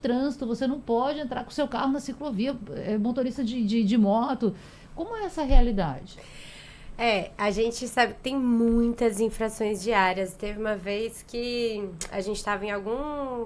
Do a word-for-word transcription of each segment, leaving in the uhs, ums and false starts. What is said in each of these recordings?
trânsito, você não pode entrar com o seu carro na ciclovia, é, motorista de, de, de moto. Como é essa realidade? É, a gente sabe que tem muitas infrações diárias. Teve uma vez que a gente estava em algum,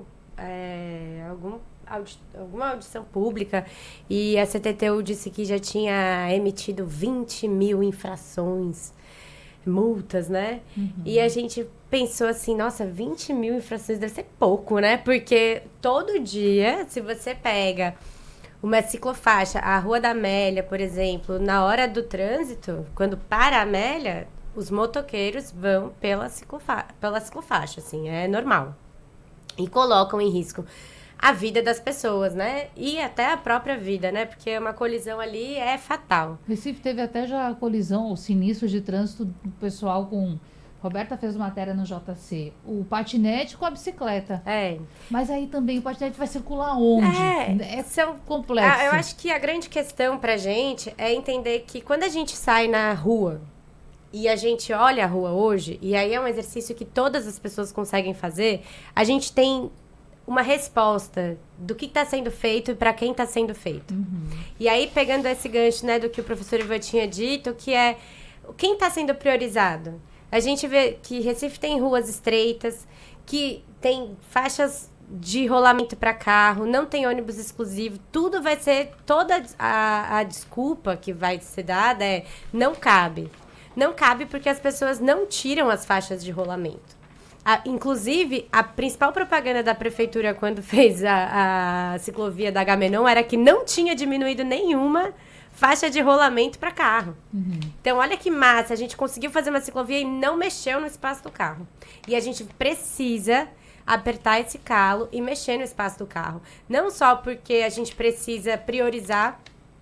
é, algum audi- alguma audição pública e a C T T U disse que já tinha emitido vinte mil infrações, multas, né? Uhum. E a gente pensou assim, nossa, vinte mil infrações deve ser pouco, né? Porque todo dia, se você pega uma ciclofaixa, a Rua da Amélia, por exemplo, na hora do trânsito, quando para a Amélia, os motoqueiros vão pela, ciclofa pela ciclofaixa, assim, é normal. E colocam em risco a vida das pessoas, né? E até a própria vida, né? Porque uma colisão ali é fatal. Recife teve até já colisão ou sinistro de trânsito do pessoal com... Roberta fez matéria no J C. O patinete com a bicicleta. É. Mas aí também o patinete vai circular onde? É, É são, complexo. Eu acho que a grande questão pra gente é entender que quando a gente sai na rua e a gente olha a rua hoje, e aí é um exercício que todas as pessoas conseguem fazer, a gente tem uma resposta do que está sendo feito e para quem está sendo feito. Uhum. E aí, pegando esse gancho, né, do que o professor Ivan tinha dito, que é quem está sendo priorizado. A gente vê que Recife tem ruas estreitas, que tem faixas de rolamento para carro, não tem ônibus exclusivo, tudo vai ser, toda a, a desculpa que vai ser dada é não cabe. Não cabe porque as pessoas não tiram as faixas de rolamento. A, inclusive, a principal propaganda da prefeitura quando fez a, a ciclovia da Agamenon era que não tinha diminuído nenhuma faixa de rolamento para carro. Uhum. Então, olha que massa, a gente conseguiu fazer uma ciclovia e não mexeu no espaço do carro. E a gente precisa apertar esse calo e mexer no espaço do carro. Não só porque a gente precisa priorizar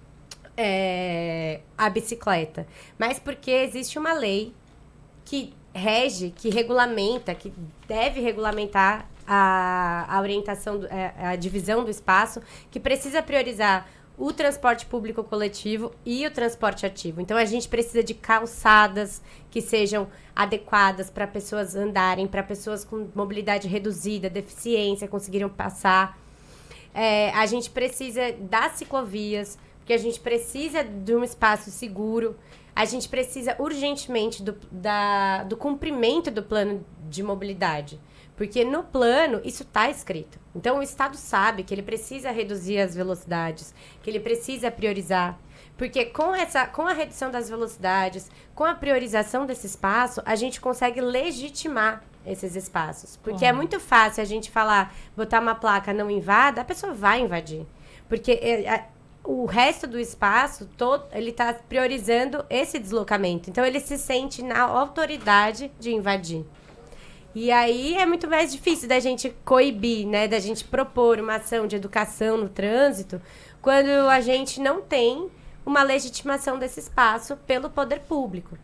é, a bicicleta, mas porque existe uma lei que rege, que regulamenta, que deve regulamentar a, a orientação, do, a, a divisão do espaço, que precisa priorizar o transporte público coletivo e o transporte ativo. Então, a gente precisa de calçadas que sejam adequadas para pessoas andarem, para pessoas com mobilidade reduzida, deficiência, conseguiram passar. É, a gente precisa das ciclovias, porque a gente precisa de um espaço seguro. A gente precisa urgentemente do, da, do cumprimento do plano de mobilidade. Porque no plano, isso está escrito. Então, o Estado sabe que ele precisa reduzir as velocidades, que ele precisa priorizar. Porque com, essa, com a redução das velocidades, com a priorização desse espaço, a gente consegue legitimar esses espaços. Porque uhum. é muito fácil a gente falar, botar uma placa não invada, a pessoa vai invadir. Porque é, é, o resto do espaço, todo, ele está priorizando esse deslocamento. Então, ele se sente na autoridade de invadir. E aí é muito mais difícil da gente coibir, né? Da gente propor uma ação de educação no trânsito quando a gente não tem uma legitimação desse espaço pelo poder público.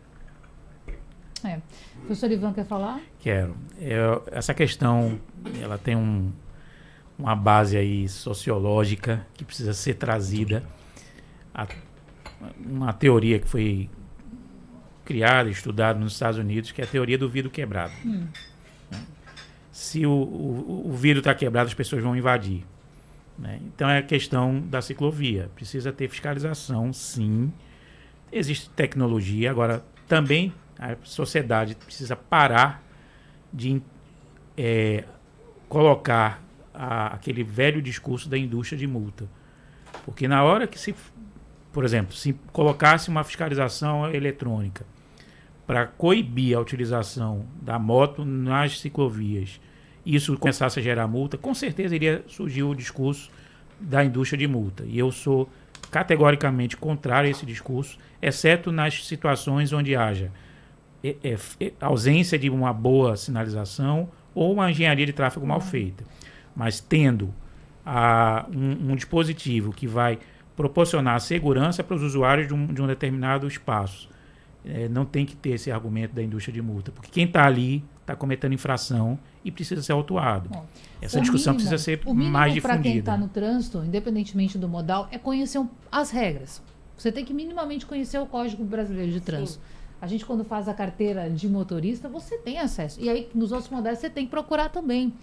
É. O professor Ivan quer falar? Quero. Eu, essa questão, ela tem um, uma base aí sociológica que precisa ser trazida. A, uma teoria que foi criada, estudada nos Estados Unidos, que é a teoria do vidro quebrado. Hum. Se o, o, o vidro está quebrado, as pessoas vão invadir. Né? Então, é a questão da ciclovia. Precisa ter fiscalização, sim. Existe tecnologia. Agora, também a sociedade precisa parar de é, colocar a, aquele velho discurso da indústria de multa. Porque na hora que se, por exemplo, se colocasse uma fiscalização eletrônica para coibir a utilização da moto nas ciclovias, isso começasse a gerar multa, com certeza iria surgir o discurso da indústria de multa. E eu sou categoricamente contrário a esse discurso, exceto nas situações onde haja é, é, ausência de uma boa sinalização ou uma engenharia de tráfego mal feita. Mas tendo a, um, um dispositivo que vai proporcionar segurança para os usuários de um, de um determinado espaço, É, não tem que ter esse argumento da indústria de multa, porque quem está ali está cometendo infração e precisa ser autuado. Bom, essa discussão mínimo, precisa ser mais difundida. Para quem está no trânsito, independentemente do modal, é conhecer um, as regras. Você tem que minimamente conhecer o Código Brasileiro de Trânsito. Sim. A gente, quando faz a carteira de motorista, você tem acesso. E aí, nos outros modais, você tem que procurar também.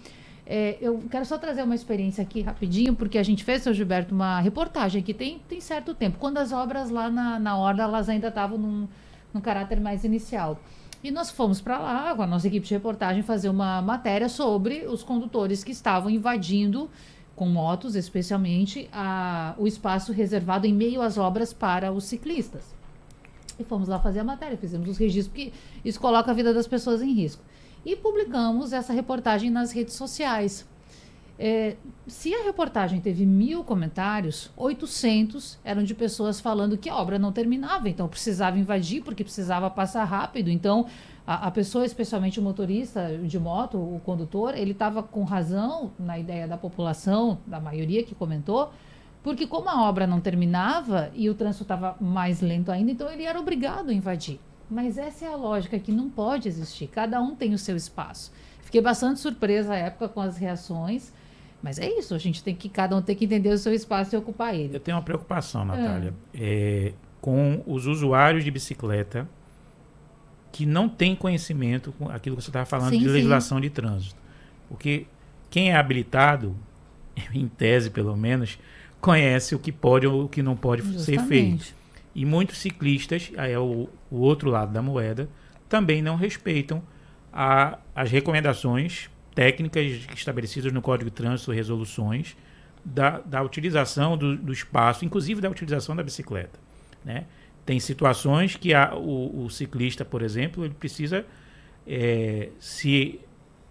É, eu quero só trazer uma experiência aqui rapidinho, porque a gente fez, seu Gilberto, uma reportagem que tem, tem certo tempo, quando as obras lá na, na Orla, elas ainda estavam num, num caráter mais inicial. E nós fomos para lá, com a nossa equipe de reportagem, fazer uma matéria sobre os condutores que estavam invadindo, com motos especialmente, a, o espaço reservado em meio às obras para os ciclistas. E fomos lá fazer a matéria, fizemos os registros, porque isso coloca a vida das pessoas em risco. E publicamos essa reportagem nas redes sociais. É, se a reportagem teve mil comentários, oitocentos eram de pessoas falando que a obra não terminava, então precisava invadir porque precisava passar rápido. Então a, a pessoa, especialmente o motorista de moto, o condutor, ele estava com razão na ideia da população, da maioria que comentou, porque como a obra não terminava e o trânsito estava mais lento ainda, então ele era obrigado a invadir. Mas essa é a lógica que não pode existir. Cada um tem o seu espaço. Fiquei bastante surpresa à época com as reações. Mas é isso, a gente tem que, cada um tem que entender o seu espaço e ocupar ele. Eu tenho uma preocupação, Natália, é. É, com os usuários de bicicleta que não têm conhecimento com aquilo que você estava falando sim, de legislação sim. de trânsito. Porque quem é habilitado, em tese pelo menos, conhece o que pode ou o que não pode Justamente. ser feito. E muitos ciclistas, aí é o, o outro lado da moeda, também não respeitam a, as recomendações técnicas estabelecidas no Código de Trânsito, resoluções, da, da utilização do, do espaço, inclusive da utilização da bicicleta. Né? Tem situações que a, o, o ciclista, por exemplo, ele precisa é, se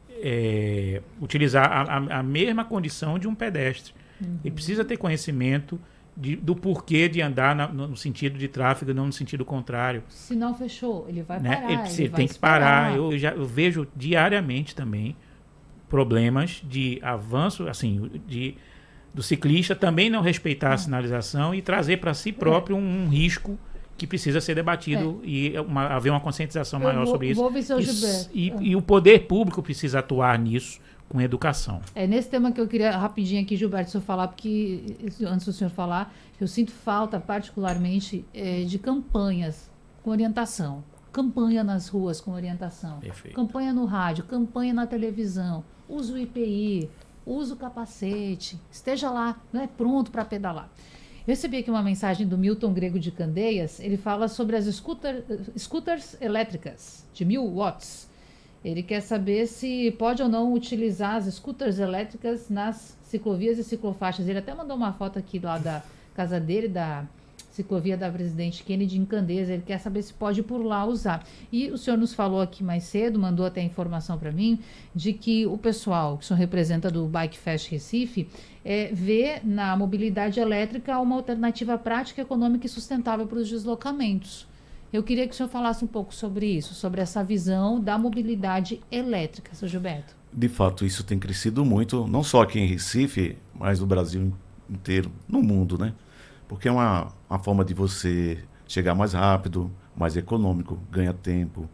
é, utilizar a, a, a mesma condição de um pedestre. Uhum. Ele precisa ter conhecimento De, do porquê de andar na, no sentido de tráfego, não no sentido contrário. Se não fechou, ele vai né? parar. Ele, ele, ele vai tem que esperar. parar. Eu, já, eu vejo diariamente também problemas de avanço, assim, de, do ciclista também não respeitar ah. a sinalização e trazer para si próprio é. um, um risco que precisa ser debatido é. e uma, haver uma conscientização eu maior vou, sobre isso. Vou ver seu e, Gilberto. E, é. e o poder público precisa atuar nisso com educação. É nesse tema que eu queria rapidinho aqui, Gilberto, se eu falar, porque antes do senhor falar, eu sinto falta particularmente é, de campanhas com orientação. Campanha nas ruas com orientação. Perfeito. Campanha no rádio, campanha na televisão. Use o I P I, use o capacete, esteja lá, né, pronto para pedalar. Eu recebi aqui uma mensagem do Milton Grego de Candeias. Ele fala sobre as scooter, scooters elétricas de mil watts. Ele quer saber se pode ou não utilizar as scooters elétricas nas ciclovias e ciclofaixas. Ele até mandou uma foto aqui lá da casa dele, da ciclovia da Presidente Kennedy em Candeias. Ele quer saber se pode por lá usar. E o senhor nos falou aqui mais cedo, mandou até informação para mim, de que o pessoal que o senhor representa do Bike Fest Recife é, vê na mobilidade elétrica uma alternativa prática, econômica e sustentável para os deslocamentos. Eu queria que o senhor falasse um pouco sobre isso, sobre essa visão da mobilidade elétrica, seu Gilberto. De fato, isso tem crescido muito, não só aqui em Recife, mas no Brasil inteiro, no mundo, né? Porque é uma, uma forma de você chegar mais rápido, mais econômico, ganha tempo.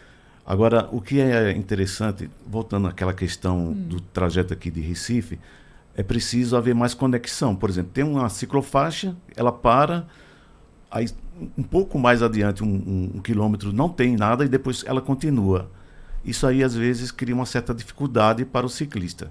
Agora, o que é interessante, voltando àquela questão hum. do trajeto aqui de Recife, é preciso haver mais conexão. Por exemplo, tem uma ciclofaixa, ela para, aí um pouco mais adiante, um, um, um quilômetro, não tem nada e depois ela continua. Isso aí, às vezes, cria uma certa dificuldade para o ciclista.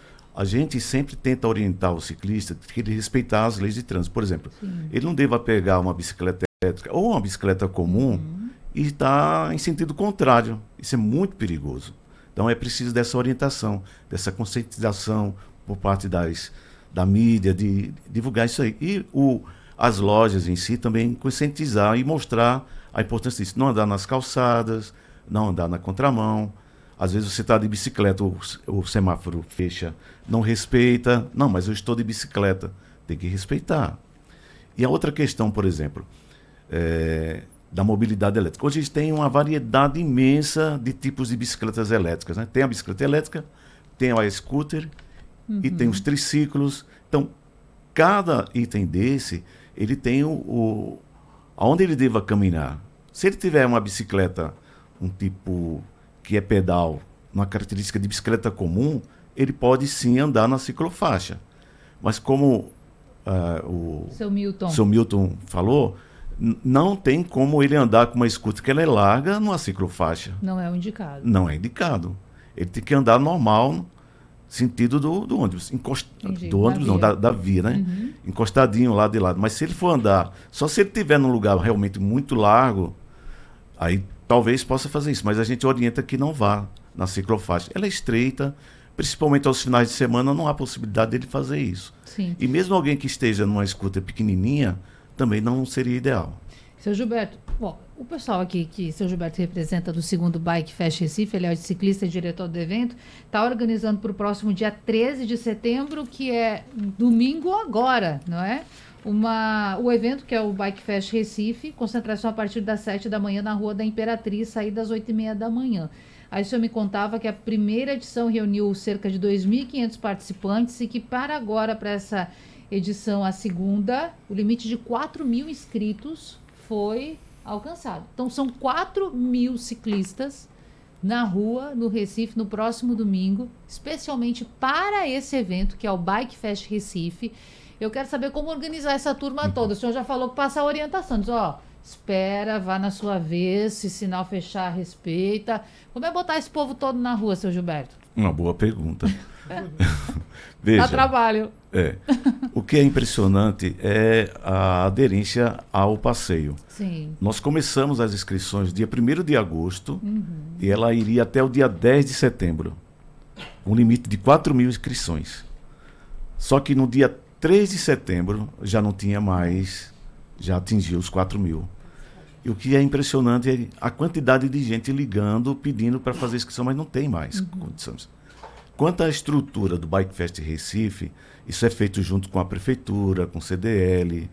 A gente sempre tenta orientar o ciclista que ele respeitar as leis de trânsito. Por exemplo, Sim. ele não deva pegar uma bicicleta elétrica ou uma bicicleta comum uhum. e estar em sentido contrário. Isso é muito perigoso. Então, é preciso dessa orientação, dessa conscientização por parte das, da mídia, de, de divulgar isso aí. E o... as lojas em si também conscientizar e mostrar a importância disso. Não andar nas calçadas, não andar na contramão. Às vezes você está de bicicleta, o, o semáforo fecha, não respeita. Não, mas eu estou de bicicleta. Tem que respeitar. E a outra questão, por exemplo, é, da mobilidade elétrica. Hoje tem uma variedade imensa de tipos de bicicletas elétricas. Né? Tem a bicicleta elétrica, tem a scooter uhum. e tem os triciclos. Então, cada item desse... ele tem o, o aonde ele deva caminhar. Se ele tiver uma bicicleta, um tipo que é pedal, uma característica de bicicleta comum, ele pode sim andar na ciclofaixa. Mas como uh, o seu Milton, seu Milton falou, n- não tem como ele andar com uma scooter que ela é larga numa ciclofaixa. Não é o indicado. Não é indicado. Ele tem que andar normal, sentido do, do ônibus. Encost... Entendi, Do ônibus, da não, via. da, da via, né? Uhum. Encostadinho lá de lado. Mas se ele for andar, só se ele estiver num lugar realmente muito largo, aí talvez possa fazer isso. Mas a gente orienta que não vá na ciclofaixa. Ela é estreita, principalmente aos finais de semana, não há possibilidade dele fazer isso. Sim. E mesmo alguém que esteja numa scooter pequenininha, também não seria ideal. Seu Gilberto, bom, o pessoal aqui que seu Gilberto representa do segundo Bike Fest Recife, ele é o ciclista e diretor do evento, está organizando para o próximo dia treze de setembro, que é domingo agora, não é? Uma, o evento que é o Bike Fest Recife, concentração a partir das sete da manhã na Rua da Imperatriz, saída às oito e meia da manhã. Aí o senhor me contava que a primeira edição reuniu cerca de dois mil e quinhentos participantes e que para agora, para essa edição, a segunda, o limite de quatro mil inscritos foi alcançado. Então, são quatro mil ciclistas na rua, no Recife, no próximo domingo, especialmente para esse evento, que é o Bike Fest Recife. Eu quero saber como organizar essa turma toda. O senhor já falou que passa a orientação. Diz, ó, espera, vá na sua vez, se sinal fechar, respeita. Como é botar esse povo todo na rua, seu Gilberto? Uma boa pergunta. Dá Veja, trabalho. é, o que é impressionante é a aderência ao passeio. Sim. Nós começamos as inscrições dia primeiro de agosto Uhum. e ela iria até o dia dez de setembro. Um limite de quatro mil inscrições. Só que no dia três de setembro já não tinha mais, já atingiu os quatro mil. E o que é impressionante é a quantidade de gente ligando, pedindo para fazer inscrição, mas não tem mais Uhum. condições. Quanto à estrutura do Bike Fest Recife, isso é feito junto com a prefeitura, com o C D L,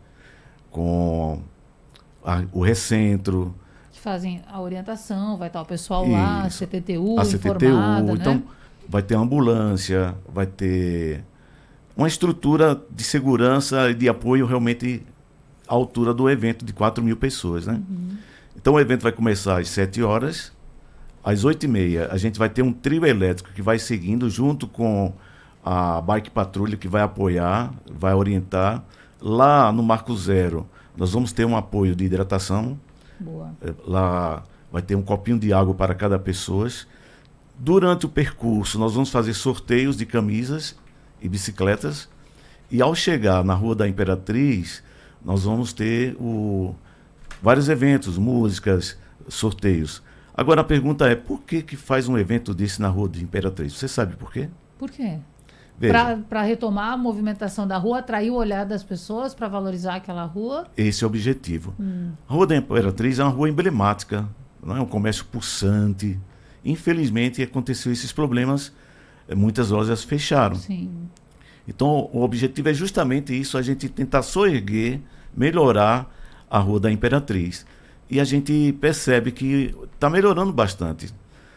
com a, o Recentro, Que fazem a orientação, vai estar o pessoal lá, a Isso. C T T U, a C T T U. informada, Então, né? vai ter ambulância, vai ter uma estrutura de segurança e de apoio realmente à altura do evento de quatro mil pessoas, né? Uhum. Então, o evento vai começar às sete horas. Às oito e meia, a gente vai ter um trio elétrico que vai seguindo junto com a Bike Patrulha, que vai apoiar, vai orientar. Lá no Marco Zero, nós vamos ter um apoio de hidratação. Boa. Eh, Lá vai ter um copinho de água para cada pessoa. Durante o percurso, nós vamos fazer sorteios de camisas e bicicletas. E ao chegar na Rua da Imperatriz, nós vamos ter o, vários eventos, músicas, sorteios. Agora a pergunta é, por que que faz um evento desse na Rua de Imperatriz? Você sabe por quê? Por quê? Veja, Para retomar a movimentação da rua, atrair o olhar das pessoas, para valorizar aquela rua. esse é o objetivo. Hum. A Rua da Imperatriz é uma rua emblemática, não é um comércio pulsante. Infelizmente aconteceu esses problemas, eh, muitas lojas fecharam. Sim. Então o objetivo é justamente isso, a gente tentar soerguer, melhorar a Rua da Imperatriz. E a gente percebe que está melhorando bastante.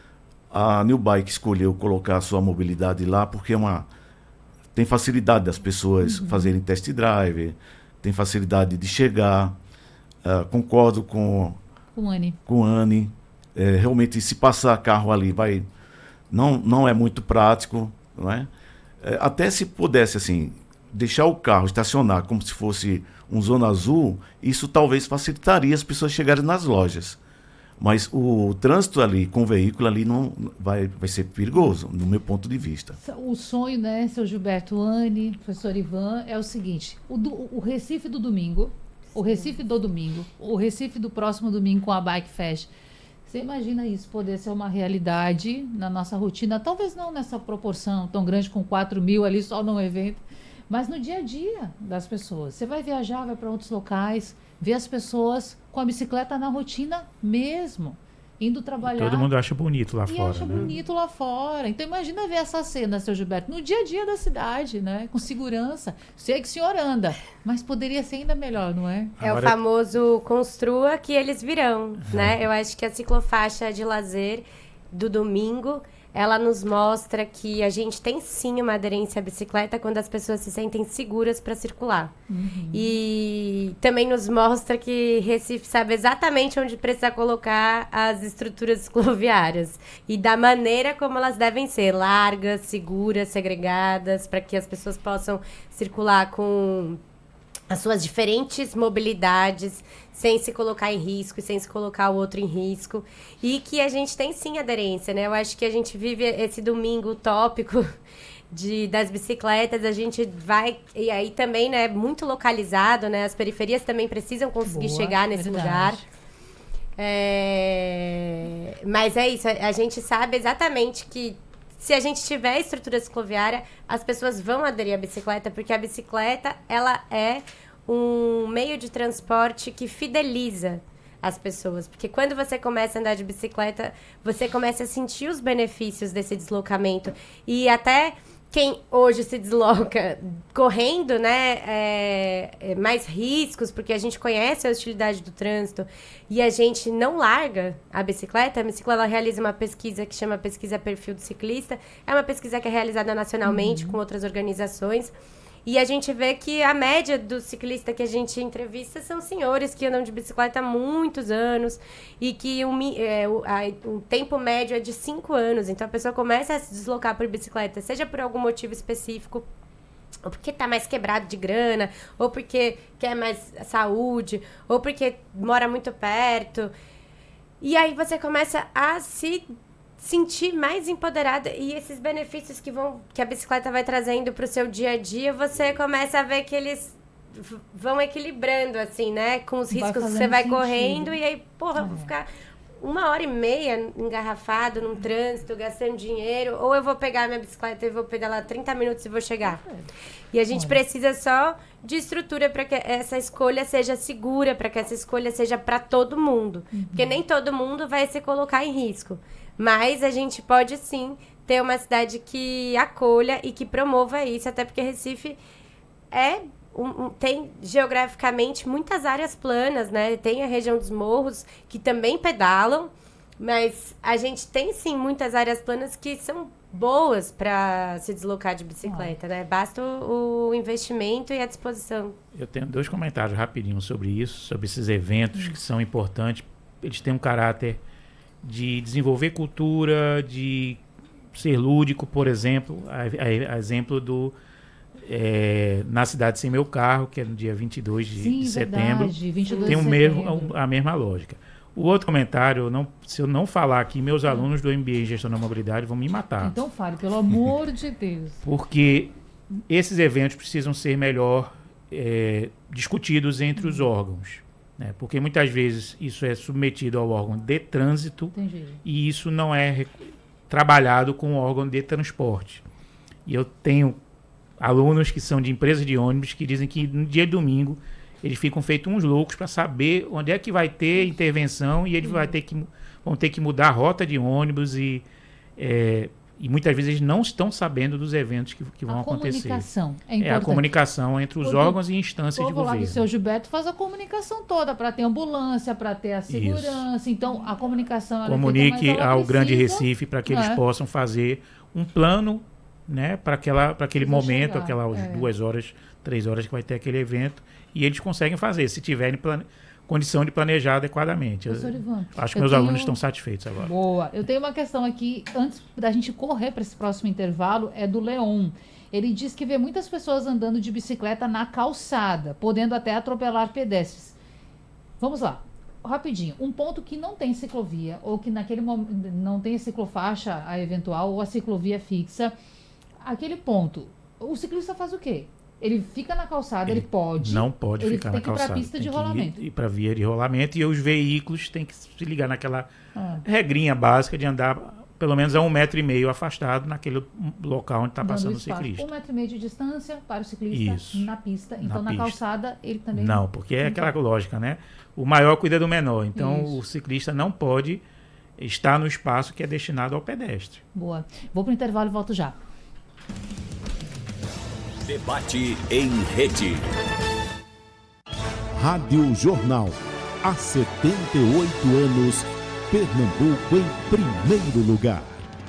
A New Bike escolheu colocar a sua mobilidade lá porque é uma, tem facilidade das pessoas Uhum. fazerem test drive, tem facilidade de chegar. Ah, concordo com, Com Anne. com a Anne. É, realmente, se passar carro ali, vai, não, não é muito prático. Não é? É, até se pudesse assim, deixar o carro estacionar como se fosse um zona azul, isso talvez facilitaria as pessoas chegarem nas lojas. Mas o trânsito ali, com o veículo ali, não vai, vai ser perigoso, no meu ponto de vista. O sonho, né, seu Gilberto, Anne, professor Ivan, é o seguinte: o, do, o Recife do domingo, o Recife do domingo, o Recife do próximo domingo com a Bike Fest. Você imagina isso poder ser uma realidade na nossa rotina? Talvez não nessa proporção tão grande, com quatro mil ali só num evento, mas no dia a dia das pessoas. Você vai viajar, vai para outros locais, ver as pessoas com a bicicleta na rotina mesmo, indo trabalhar. Todo mundo acha bonito lá E fora, acha né? bonito lá fora. Então imagina ver essa cena, seu Gilberto, no dia a dia da cidade, né? Com segurança. Sei que o senhor anda, mas poderia ser ainda melhor, não é? É o Agora- famoso construa que eles virão, né? Eu acho que a ciclofaixa de lazer do domingo, ela nos mostra que a gente tem sim uma aderência à bicicleta quando as pessoas se sentem seguras para circular. E também nos mostra que Recife sabe exatamente onde precisa colocar as estruturas cicloviárias e da maneira como elas devem ser, largas, seguras, segregadas, para que as pessoas possam circular com as suas diferentes mobilidades, sem se colocar em risco e sem se colocar o outro em risco. E que a gente tem sim aderência, né? Eu acho que a gente vive esse domingo utópico de, das bicicletas, a gente vai... E aí também, né, muito localizado, né? As periferias também precisam conseguir Boa, chegar nesse verdade. lugar. É, mas é isso, a gente sabe exatamente que se a gente tiver estrutura cicloviária, as pessoas vão aderir à bicicleta, porque a bicicleta, ela é um meio de transporte que fideliza as pessoas. Porque quando você começa a andar de bicicleta, você começa a sentir os benefícios desse deslocamento. E até quem hoje se desloca correndo, né, é, é mais riscos, porque a gente conhece a hostilidade do trânsito e a gente não larga a bicicleta. A bicicleta, ela realiza uma pesquisa que chama Pesquisa Perfil do Ciclista. É uma pesquisa que é realizada nacionalmente uhum. com outras organizações. E a gente vê que a média do ciclista que a gente entrevista são senhores que andam de bicicleta há muitos anos e que o, é, o, a, o tempo médio é de cinco anos. Então, a pessoa começa a se deslocar por bicicleta, seja por algum motivo específico, ou porque tá mais quebrado de grana, ou porque quer mais saúde, ou porque mora muito perto. E aí você começa a se sentir mais empoderada e esses benefícios que vão que a bicicleta vai trazendo para o seu dia a dia, você começa a ver que eles vão equilibrando, assim, né? Com os riscos que você vai sentido. correndo e aí, porra, é. vou ficar uma hora e meia engarrafado num trânsito, gastando dinheiro, ou eu vou pegar minha bicicleta e vou pedalar trinta minutos e vou chegar. É. E a gente Olha. precisa só de estrutura para que essa escolha seja segura, para que essa escolha seja para todo mundo. Uhum. Porque nem todo mundo vai se colocar em risco. Mas a gente pode, sim, ter uma cidade que acolha e que promova isso, até porque Recife é um, um, tem, geograficamente, muitas áreas planas, né? Tem a região dos morros, que também pedalam, mas a gente tem, sim, muitas áreas planas que são boas para se deslocar de bicicleta, né? Basta o, o investimento e a disposição. Eu tenho dois comentários rapidinho sobre isso, sobre esses eventos hum. que são importantes. Eles têm um caráter de desenvolver cultura, de ser lúdico, por exemplo, a, a, a exemplo do é, Na Cidade Sem Meu Carro, que é no dia vinte e dois de, Sim, de setembro, verdade, vinte e dois tem o de mesmo, a, a mesma lógica. O outro comentário, não, se eu não falar aqui, meus alunos do M B A em Gestão da Mobilidade vão me matar. Então fale, pelo amor de Deus. Porque esses eventos precisam ser melhor é, discutidos entre os órgãos. Né? Porque muitas vezes isso é submetido ao órgão de trânsito Entendi. E isso não é rec- trabalhado com o órgão de transporte. E eu tenho alunos que são de empresas de ônibus que dizem que no dia de domingo eles ficam feitos uns loucos para saber onde é que vai ter intervenção e eles uhum. vai ter que, vão ter que mudar a rota de ônibus e... É, E muitas vezes eles não estão sabendo dos eventos que, que vão a acontecer. A comunicação é importante. É a comunicação entre os Porque órgãos e instâncias de governo. O governo. do seu Gilberto faz a comunicação toda para ter ambulância, para ter a segurança. Isso. Então, a comunicação... Comunique é feita, ao precisa, Grande Recife para que eles é. possam fazer um plano, né, para aquele Precisa momento, chegar, aquelas é. duas horas, três horas que vai ter aquele evento. E eles conseguem fazer, se tiverem plane... condição de planejar adequadamente. Eu, Ivan, acho que eu meus tenho... alunos estão satisfeitos agora. Boa. Eu tenho uma questão aqui, antes da gente correr para esse próximo intervalo, é do Leon. Ele diz que vê muitas pessoas andando de bicicleta na calçada, podendo até atropelar pedestres. Vamos lá, rapidinho. Um ponto que não tem ciclovia, ou que naquele momento não tem a ciclofaixa a eventual, ou a ciclovia fixa, aquele ponto, o ciclista faz o quê? Ele fica na calçada, ele, ele pode. Não pode ele ficar na calçada. Ele tem que ir para a pista tem de rolamento. Ir, ir para a via de rolamento e os veículos têm que se ligar naquela ah. regrinha básica de andar pelo menos a um metro e meio afastado naquele local onde está passando o ciclista. Um metro e meio de distância para o ciclista Isso. na pista. Então, na, na na pista. calçada, ele também... Não, porque é aquela lógica, né? O maior cuida do menor. Então, Isso. o ciclista não pode estar no espaço que é destinado ao pedestre. Boa. Vou para o intervalo e volto já. Debate em rede. Rádio Jornal. Há setenta e oito anos, Pernambuco em primeiro lugar.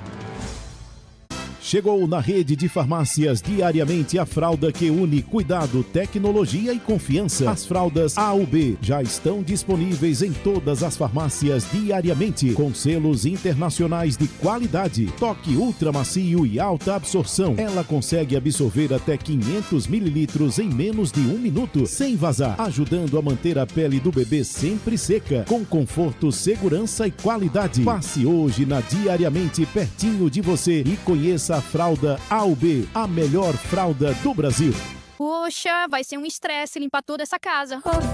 Chegou na rede de farmácias diariamente a fralda que une cuidado, tecnologia e confiança. As fraldas A U B já estão disponíveis em todas as farmácias diariamente, com selos internacionais de qualidade. Toque ultra macio e alta absorção. Ela consegue absorver até quinhentos mililitros em menos de um minuto, sem vazar, ajudando a manter a pele do bebê sempre seca, com conforto, segurança e qualidade. Passe hoje na Diariamente pertinho de você e conheça a a fralda A U B, a melhor fralda do Brasil. Poxa, vai ser um estresse limpar toda essa casa.